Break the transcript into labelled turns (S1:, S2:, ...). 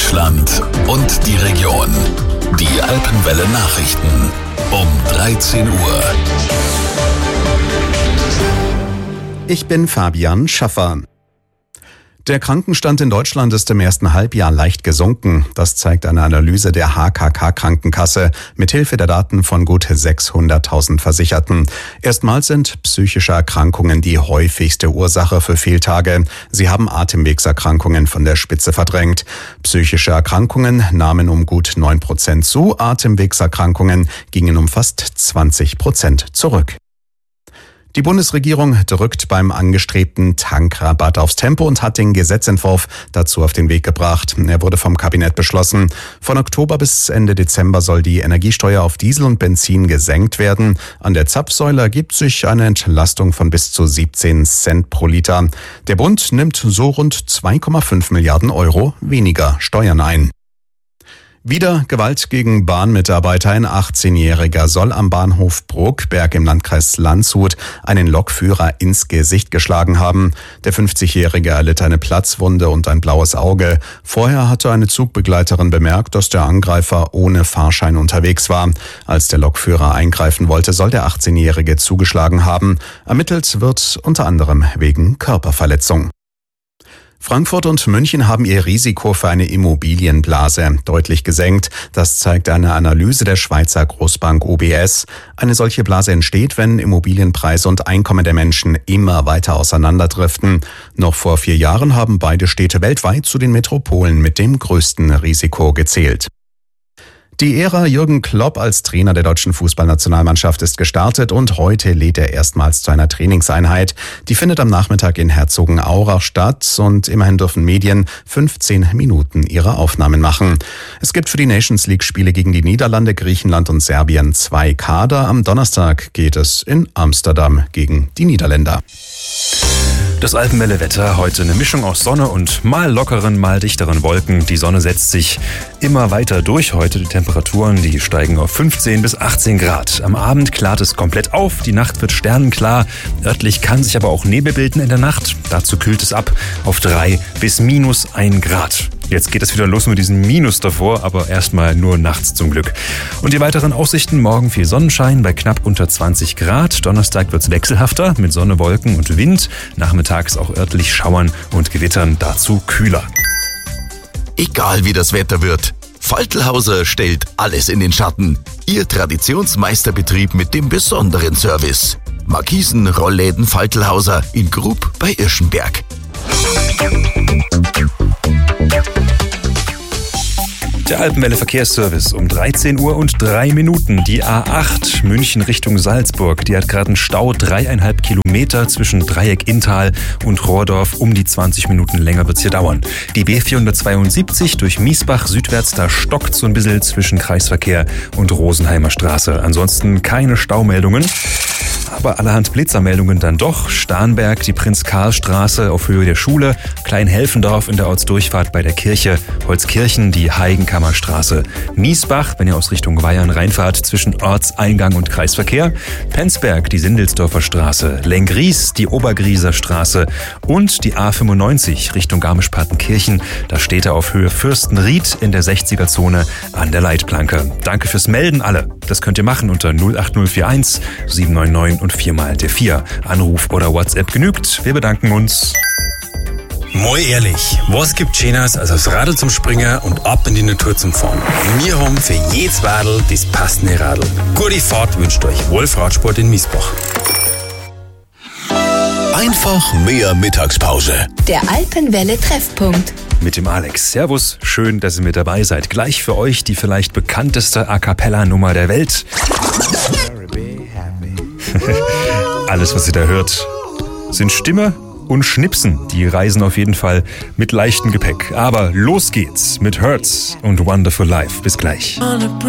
S1: Deutschland und die Region. Die Alpenwelle Nachrichten um 13 Uhr.
S2: Ich bin Fabian Schaffer. Der Krankenstand in Deutschland ist im ersten Halbjahr leicht gesunken. Das zeigt eine Analyse der HKK-Krankenkasse mithilfe der Daten von gut 600.000 Versicherten. Erstmals sind psychische Erkrankungen die häufigste Ursache für Fehltage. Sie haben Atemwegserkrankungen von der Spitze verdrängt. Psychische Erkrankungen nahmen um gut 9% zu, Atemwegserkrankungen gingen um fast 20% zurück. Die Bundesregierung drückt beim angestrebten Tankrabatt aufs Tempo und hat den Gesetzentwurf dazu auf den Weg gebracht. Er wurde vom Kabinett beschlossen. Von Oktober bis Ende Dezember soll die Energiesteuer auf Diesel und Benzin gesenkt werden. An der Zapfsäule ergibt sich eine Entlastung von bis zu 17 Cent pro Liter. Der Bund nimmt so rund 2,5 Milliarden Euro weniger Steuern ein. Wieder Gewalt gegen Bahnmitarbeiter. Ein 18-Jähriger soll am Bahnhof Bruckberg im Landkreis Landshut einen Lokführer ins Gesicht geschlagen haben. Der 50-Jährige erlitt eine Platzwunde und ein blaues Auge. Vorher hatte eine Zugbegleiterin bemerkt, dass der Angreifer ohne Fahrschein unterwegs war. Als der Lokführer eingreifen wollte, soll der 18-Jährige zugeschlagen haben. Ermittelt wird unter anderem wegen Körperverletzung. Frankfurt und München haben ihr Risiko für eine Immobilienblase deutlich gesenkt. Das zeigt eine Analyse der Schweizer Großbank UBS. Eine solche Blase entsteht, wenn Immobilienpreise und Einkommen der Menschen immer weiter auseinanderdriften. Noch vor 4 Jahren haben beide Städte weltweit zu den Metropolen mit dem größten Risiko gezählt. Die Ära Jürgen Klopp als Trainer der deutschen Fußballnationalmannschaft ist gestartet und heute lädt er erstmals zu einer Trainingseinheit. Die findet am Nachmittag in Herzogenaurach statt und immerhin dürfen Medien 15 Minuten ihre Aufnahmen machen. Es gibt für die Nations League-Spiele gegen die Niederlande, Griechenland und Serbien 2 Kader. Am Donnerstag geht es in Amsterdam gegen die Niederländer.
S3: Das Alpenwelle-Wetter, heute eine Mischung aus Sonne und mal lockeren, mal dichteren Wolken. Die Sonne setzt sich immer weiter durch. Heute die Temperaturen, die steigen auf 15 bis 18 Grad. Am Abend klart es komplett auf, die Nacht wird sternenklar. Örtlich kann sich aber auch Nebel bilden in der Nacht. Dazu kühlt es ab auf 3 bis minus 1 Grad. Jetzt geht es wieder los mit diesem Minus davor, aber erstmal nur nachts zum Glück. Und die weiteren Aussichten: morgen viel Sonnenschein bei knapp unter 20 Grad. Donnerstag wird es wechselhafter mit Sonne, Wolken und Wind. Nachmittags auch örtlich Schauern und Gewittern, dazu kühler.
S1: Egal wie das Wetter wird, Faltlhauser stellt alles in den Schatten. Ihr Traditionsmeisterbetrieb mit dem besonderen Service. Markisen, Rollläden Faltlhauser in Grub bei Irschenberg.
S3: Der Alpenwelle Verkehrsservice um 13 Uhr und 3 Minuten. Die A8 München Richtung Salzburg, die hat gerade einen Stau, 3,5 Kilometer zwischen Dreieck Inntal und Rohrdorf. Um die 20 Minuten länger wird es hier dauern. Die B472 durch Miesbach südwärts, da stockt so ein bisschen zwischen Kreisverkehr und Rosenheimer Straße. Ansonsten keine Staumeldungen. Aber allerhand Blitzermeldungen dann doch. Starnberg, die Prinz-Karl-Straße auf Höhe der Schule, Kleinhelfendorf in der Ortsdurchfahrt bei der Kirche, Holzkirchen, die Heigenkammerstraße, Miesbach, wenn ihr aus Richtung Weyern reinfahrt, zwischen Ortseingang und Kreisverkehr, Penzberg, die Sindelsdorfer Straße, Lenggries, die Obergrieser Straße und die A95 Richtung Garmisch-Partenkirchen. Da steht er auf Höhe Fürstenried in der 60er-Zone an der Leitplanke. Danke fürs Melden alle. Das könnt ihr machen unter 08041 799 und 4 mal der 4. Anruf oder WhatsApp genügt. Wir bedanken uns.
S4: Mal ehrlich, was gibt Schöneres als aufs Radl zum Springen und ab in die Natur zum Fahren? Wir haben für jedes Radl das passende Radl. Gute Fahrt wünscht euch Wolf Radsport in Miesbach.
S1: Einfach mehr Mittagspause.
S5: Der Alpenwelle-Treffpunkt.
S3: Mit dem Alex. Servus, schön, dass ihr mit dabei seid. Gleich für euch die vielleicht bekannteste A-Cappella-Nummer der Welt. Alles, was ihr da hört, sind Stimme und Schnipsen. Die reisen auf jeden Fall mit leichtem Gepäck. Aber los geht's mit Hurts und Wonderful Life. Bis gleich.